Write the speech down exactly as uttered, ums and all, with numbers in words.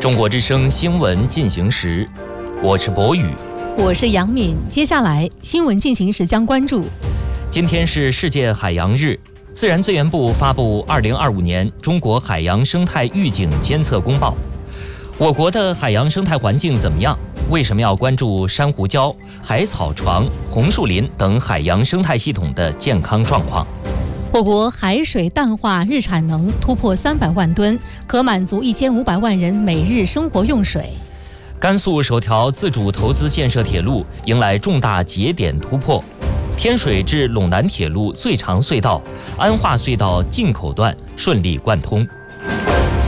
中国之声新闻进行时，我是博宇， 我是杨敏。接下来新闻进行时将关注： 今天是世界海洋日，自然资源部发布二零二五年中国海洋生态预警监测公报。我国的海洋生态环境怎么样？为什么要关注珊瑚礁、海草床、红树林等海洋生态系统的健康状况？ 我国海水淡化日产能突破三百万吨，可满足一千五百万人每日生活用水。 甘肃首条自主投资建设铁路迎来重大节点突破，天水至陇南铁路最长隧道安化隧道进口段顺利贯通。